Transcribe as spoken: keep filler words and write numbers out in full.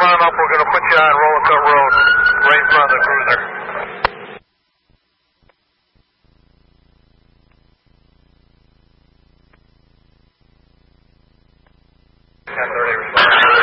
climb up. We're going to put you on Rolling Cut Road right in front of the cruiser.